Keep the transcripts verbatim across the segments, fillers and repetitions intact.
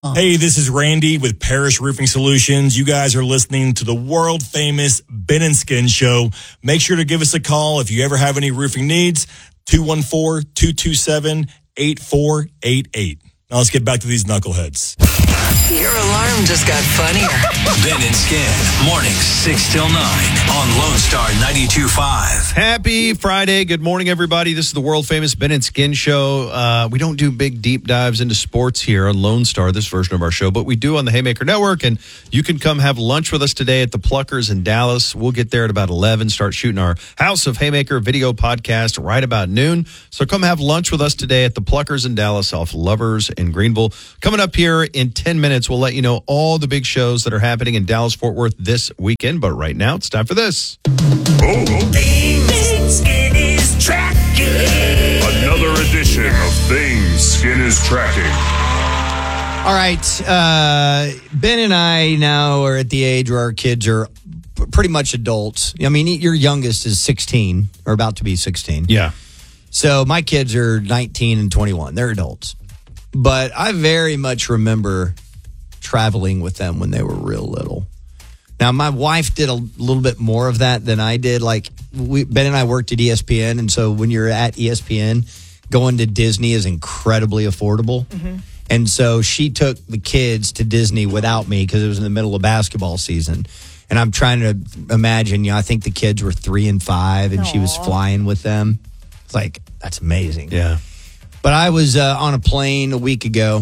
Hey, this is Randy with Parish Roofing Solutions. You guys are listening to the world-famous Ben and Skin Show. Make sure to give us a call if you ever have any roofing needs, two one four, two two seven, eight four eight eight. Now let's get back to these knuckleheads. Your alarm just got funnier. Ben and Skin, mornings six till nine on Lone Star ninety-two point five. Happy Friday. Good morning, everybody. This is the world-famous Ben and Skin Show. Uh, we don't do big, deep dives into sports here on Lone Star, this version of our show, but we do on the Haymaker Network, and you can come have lunch with us today at the Pluckers in Dallas. We'll get there at about eleven, start shooting our House of Haymaker video podcast right about noon. So come have lunch with us today at the Pluckers in Dallas off Lovers in Greenville. Coming up here in ten minutes, we'll let you know all the big shows that are happening in Dallas-Fort Worth this weekend. But right now, it's time for this. Oh, Things Skin is Tracking. Another edition of Things Skin is Tracking. All right. Uh, Ben and I now are at the age where our kids are p- pretty much adults. I mean, your youngest is sixteen, or about to be sixteen. Yeah. So my kids are nineteen and twenty-one. They're adults. But I very much remember traveling with them when they were real little. Now, my wife did a little bit more of that than I did. Like, we, Ben and I worked at E S P N, and so when you're at E S P N, going to Disney is incredibly affordable. Mm-hmm. And so she took the kids to Disney without me because it was in the middle of basketball season. And I'm trying to imagine, you know, I think the kids were three and five, and Aww. She was flying with them. It's like, that's amazing. Yeah. But I was uh, on a plane a week ago,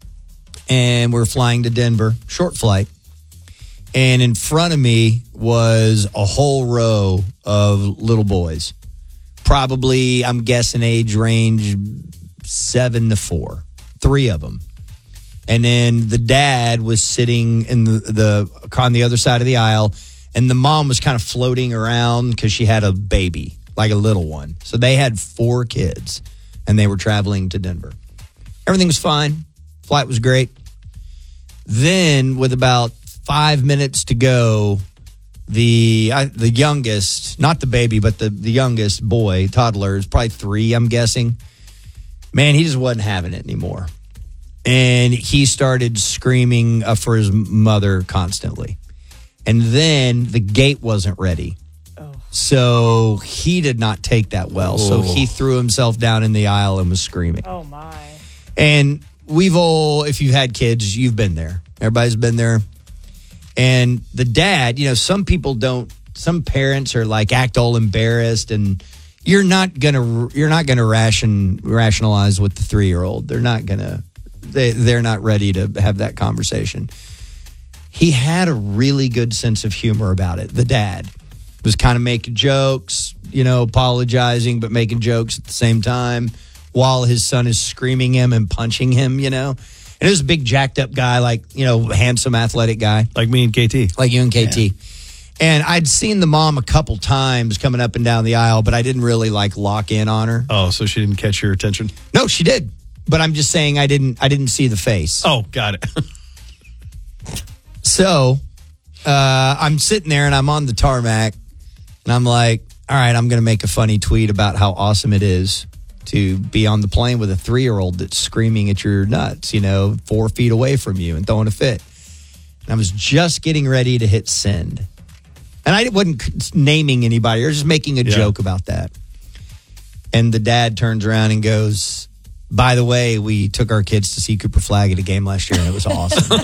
and we're flying to Denver, short flight. And in front of me was a whole row of little boys. Probably, I'm guessing, age range seven to four. Three of them. And then the dad was sitting in the, the on the other side of the aisle, and the mom was kind of floating around because she had a baby, like a little one. So they had four kids, and they were traveling to Denver. Everything was fine. Flight was great. Then, with about five minutes to go, the uh, the youngest, not the baby, but the, the youngest boy, toddler, is probably three, I'm guessing. Man, he just wasn't having it anymore. And he started screaming uh, for his mother constantly. And then the gate wasn't ready. Oh. So he did not take that well. Oh. So he threw himself down in the aisle and was screaming. Oh, my. And we've all, if you've had kids, you've been there. Everybody's been there. And the dad, you know, some people don't, some parents are like act all embarrassed, and you're not going to, you're not going to ration, rationalize with the three-year-old. They're not going to, they, they're not ready to have that conversation. He had a really good sense of humor about it. The dad was kind of making jokes, you know, apologizing, but making jokes at the same time while his son is screaming him and punching him, you know. And it was a big jacked up guy, like, you know, handsome athletic guy. Like me and K T. Like you and K T. Yeah. And I'd seen the mom a couple times coming up and down the aisle, but I didn't really like lock in on her. Oh, so she didn't catch your attention? No, she did. But I'm just saying I didn't I didn't see the face. Oh, got it. So uh, I'm sitting there and I'm on the tarmac, and I'm like, all right, I'm going to make a funny tweet about how awesome it is to be on the plane with a three-year-old that's screaming at your nuts, you know, four feet away from you and throwing a fit. And I was just getting ready to hit send. And I wasn't naming anybody. I was just making a yeah. joke about that. And the dad turns around and goes, by the way, we took our kids to see Cooper Flagg at a game last year, and it was awesome.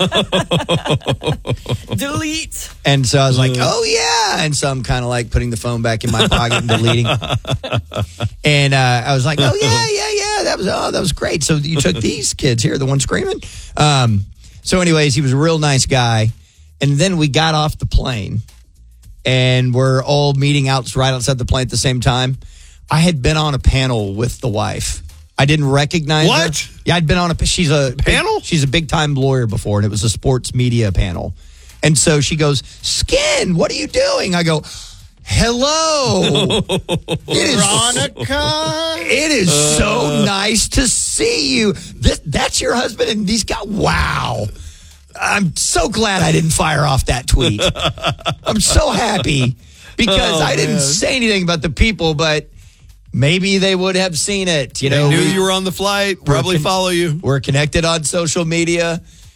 Delete. And so I was like, oh, yeah. And so I'm kind of like putting the phone back in my pocket and deleting. And uh, I was like, oh, yeah, yeah, yeah. That was oh, that was great. So you took these kids here, the one screaming. Um, so anyways, he was a real nice guy. And then we got off the plane, and we're all meeting out right outside the plane at the same time. I had been on a panel with the wife. I didn't recognize what? her. Yeah, I'd been on a, she's a panel? Big, she's a big time lawyer before, and it was a sports media panel. And so she goes, Skin, what are you doing? I go, hello. It is, Veronica. It is uh, so nice to see you. This, that's your husband, and these guys, wow. I'm so glad I didn't fire off that tweet. I'm so happy because oh, I didn't man. say anything about the people, but maybe they would have seen it. You know, they knew we, you were on the flight, probably con- follow you. We're connected on social media.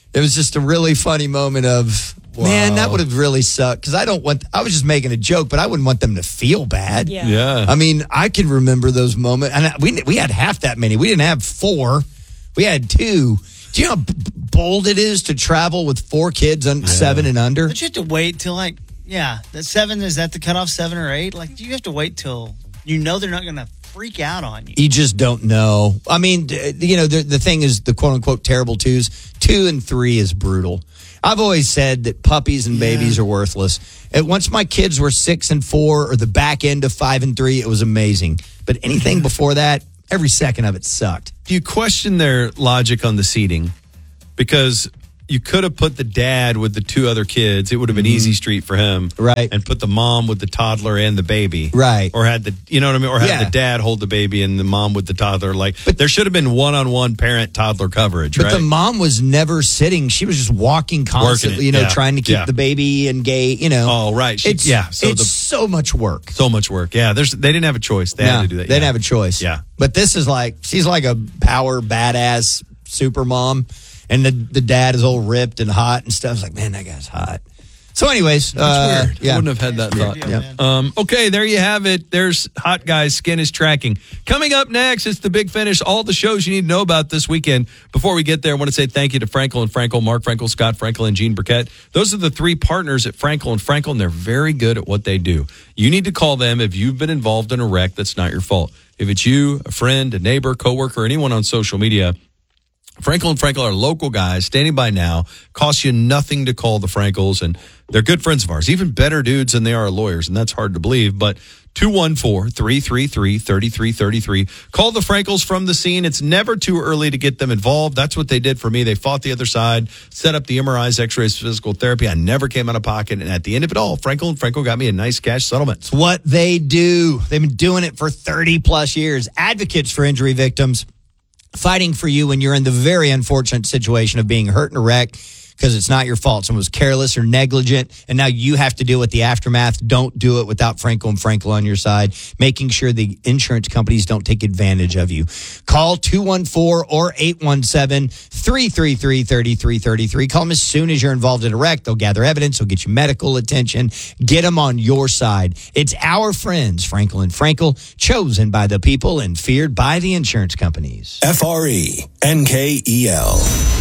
It was just a really funny moment of, man, that would have really sucked. Because I don't want, I was just making a joke, but I wouldn't want them to feel bad. Yeah. Yeah. I mean, I can remember those moments. And we, we had half that many. We didn't have four. We had two. Do you know how b- bold it is to travel with four kids on seven and under? But you have to wait till like, yeah, that seven, is that the cutoff, seven or eight? Like, you have to wait till you know they're not going to freak out on you. You just don't know. I mean, d- you know, the, the thing is the quote unquote terrible twos. Two and three is brutal. I've always said that puppies and babies are worthless. And once my kids were six and four or the back end of five and three, it was amazing. But anything before that, every second of it sucked. Do you question their logic on the seating? Because you could have put the dad with the two other kids. It would have been easy street for him. Right. And put the mom with the toddler and the baby. Right. Or had the, you know what I mean? Or had Yeah. the dad hold the baby and the mom with the toddler. Like, But- there should have been one-on-one parent-toddler coverage, But right? the mom was never sitting. She was just walking constantly, it, you know, yeah. trying to keep Yeah. the baby engaged, you know. Oh, right. She- it's, yeah, so it's the- so much work. so much work. Yeah, there's they didn't have a choice. They No, had to do that. They didn't yeah. have a choice. Yeah. But this is like, she's like a power badass super mom. And the, the dad is all ripped and hot and stuff. It's like, man, that guy's hot. So anyways. That's uh, weird. Yeah. I wouldn't have had that thought. Yeah, man. Um, okay, there you have it. There's Hot Guys Skin is Tracking. Coming up next, it's the Big Finish. All the shows you need to know about this weekend. Before we get there, I want to say thank you to Frankel and Frankel, Mark Frankel, Scott Frankel, and Gene Burkett. Those are the three partners at Frankel and Frankel, and they're very good at what they do. You need to call them if you've been involved in a wreck that's not your fault. If it's you, a friend, a neighbor, coworker, anyone on social media, Frankel and Frankel are local guys standing by now. Costs you nothing to call the Frankels, and they're good friends of ours, even better dudes than they are lawyers, and that's hard to believe. But two one four, three three three, three three three three. Call the Frankels from the scene. It's never too early to get them involved. That's what they did for me. They fought the other side, set up the M R Is, X-rays, physical therapy. I never came out of pocket, and at the end of it all, Frankel and Frankel got me a nice cash settlement. What they do. They've been doing it for thirty plus years. Advocates for injury victims, fighting for you when you're in the very unfortunate situation of being hurt in a wreck because it's not your fault. Someone was careless or negligent, and now you have to deal with the aftermath. Don't do it without Frankel and Frankel on your side, making sure the insurance companies don't take advantage of you. Call two one four or eight one seven, three three three, three three three three. Call them as soon as you're involved in a wreck. They'll gather evidence. They'll get you medical attention. Get them on your side. It's our friends, Frankel and Frankel, chosen by the people and feared by the insurance companies. F R E N K E L.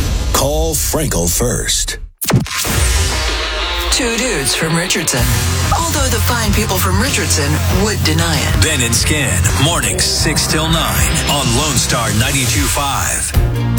Call Frankel first. Two dudes from Richardson. Although the fine people from Richardson would deny it. Ben and Skin, mornings six till nine on Lone Star ninety-two point five.